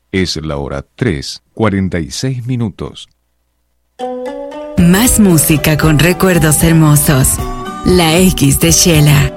Es la hora 3:46. Más música con recuerdos hermosos. La X de Shela.